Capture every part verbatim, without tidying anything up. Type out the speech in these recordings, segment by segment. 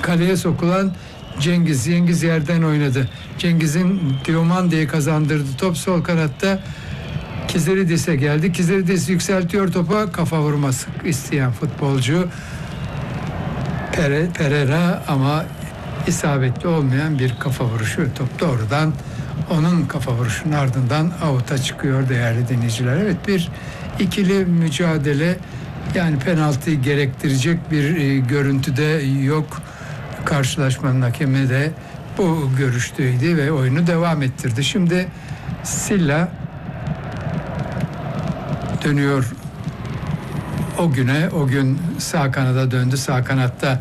kaleye sokulan Cengiz. Cengiz yerden oynadı. Cengiz'in Diomande'ye kazandırdı. Top sol kanatta Kiziridis'e geldi. Kiziridis yükseltiyor topa. Kafa vurması isteyen futbolcu Pere, Pereira ama isabetli olmayan bir kafa vuruşu. Top doğrudan onun kafa vuruşunun ardından out'a çıkıyor değerli dinleyiciler. Evet, bir ikili mücadele, yani penaltıyı gerektirecek bir e, görüntüde yok. Karşılaşmanın hakemi de bu görüşteydi ve oyunu devam ettirdi. Şimdi Silla dönüyor o güne. O gün sağ kanada döndü. Sağ kanatta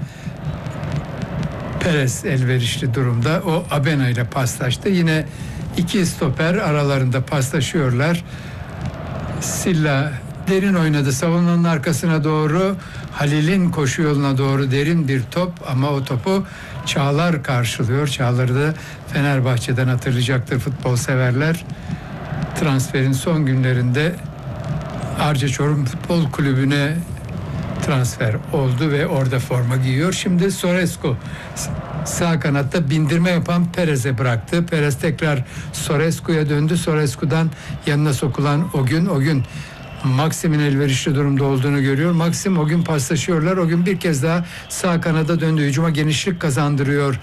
Perez elverişli durumda. O Abena ile paslaştı. Yine iki stoper aralarında paslaşıyorlar. Silla derin oynadı. Savunmanın arkasına doğru, Halil'in koşu yoluna doğru derin bir top ama o topu Çağlar karşılıyor. Çağlar'ı da Fenerbahçe'den hatırlayacaktır futbol severler. Transferin son günlerinde Arca Çorum Futbol Kulübü'ne transfer oldu ve orada forma giyiyor. Şimdi Sorescu sağ kanatta bindirme yapan Perez'e bıraktı. Perez tekrar Sorescu'ya döndü. Sorescu'dan yanına sokulan o gün o gün Maxim'in elverişli durumda olduğunu görüyor. Maxim o gün paslaşıyorlar. O gün bir kez daha sağ kanada döndü. Hücuma genişlik kazandırıyor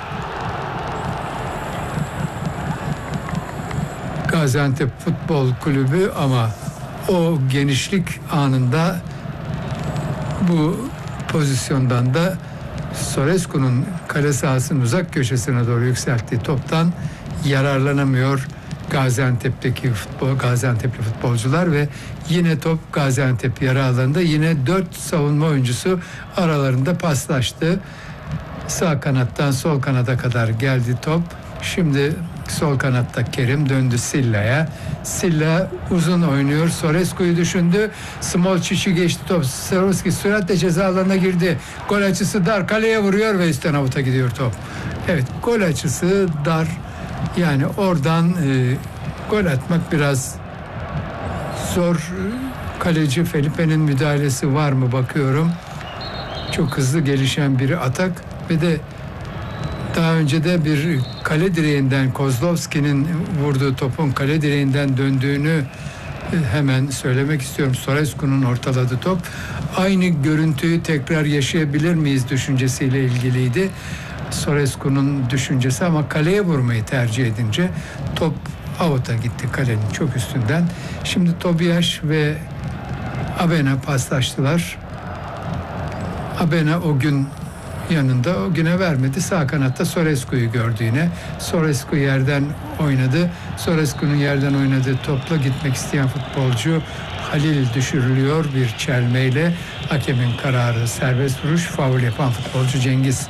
Gaziantep Futbol Kulübü ama o genişlik anında bu pozisyondan da Sorescu'nun kale sahasının uzak köşesine doğru yükselttiği toptan yararlanamıyor Gaziantep'teki futbol, Gaziantep'li futbolcular ve yine top Gaziantep yarı alanında. Yine dört savunma oyuncusu aralarında paslaştı. Sağ kanattan sol kanada kadar geldi top. Şimdi sol kanatta Kerim döndü Silla'ya. Silla uzun oynuyor. Sorescu'yu düşündü. Smolcic'i geçti top. Sorescu süratle ceza alanına girdi. Gol açısı dar. Kaleye vuruyor ve üstten avuta gidiyor top. Evet, gol açısı dar. Yani oradan e, gol atmak biraz zor. Kaleci Felipe'nin müdahalesi var mı bakıyorum. Çok hızlı gelişen bir atak ve de daha önce de bir kale direğinden, Kozlovski'nin vurduğu topun kale direğinden döndüğünü hemen söylemek istiyorum. Sorescu'nun ortaladığı top. Aynı görüntüyü tekrar yaşayabilir miyiz düşüncesiyle ilgiliydi Sorescu'nun düşüncesi ama kaleye vurmayı tercih edince top out'a gitti kalenin çok üstünden. Şimdi Tobias ve Abena paslaştılar. Abena o gün yanında, o güne vermedi. Sağ kanatta Sorescu'yu gördü yine. Sorescu yerden oynadı. Sorescu'nun yerden oynadığı topla gitmek isteyen futbolcu Halil düşürülüyor bir çelmeyle. Hakemin kararı serbest vuruş, faul yapan futbolcu Cengiz.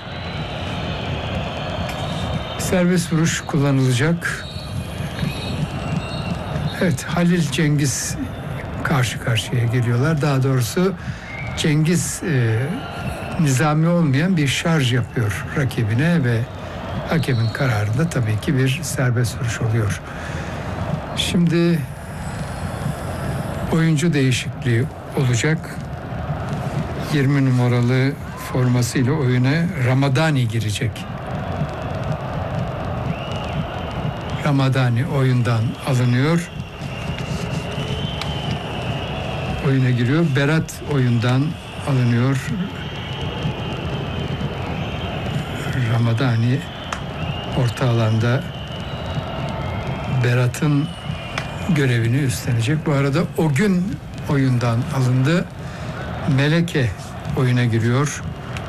Serbest vuruş kullanılacak. Evet, Halil Cengiz karşı karşıya geliyorlar. Daha doğrusu Cengiz e, nizami olmayan bir şarj yapıyor rakibine ve hakemin kararında tabii ki bir serbest vuruş oluyor. Şimdi oyuncu değişikliği olacak. yirmi numaralı formasıyla oyuna Ramadani girecek. Ramadani oyundan alınıyor. Oyuna giriyor. Berat oyundan alınıyor. Ramadani orta alanda Berat'ın görevini üstlenecek. Bu arada o gün oyundan alındı. Meleke oyuna giriyor.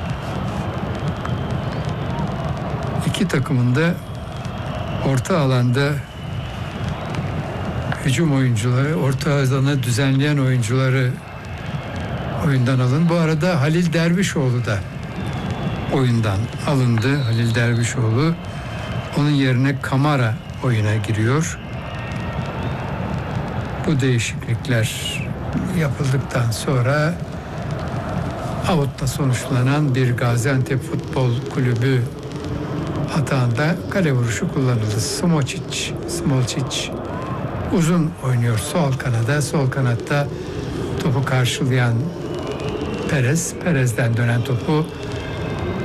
İki takımın da orta alanda hücum oyuncuları, orta alana düzenleyen oyuncuları oyundan alın. Bu arada Halil Dervişoğlu da oyundan alındı. Halil Dervişoğlu. Onun yerine Kamara oyuna giriyor. Bu değişiklikler yapıldıktan sonra out'la sonuçlanan bir Gaziantep Futbol Kulübü hatağında kale vuruşu kullanıldı. Smolcic, Smolcic uzun oynuyor sol kanada. Sol kanatta topu karşılayan Perez. Perez'den dönen topu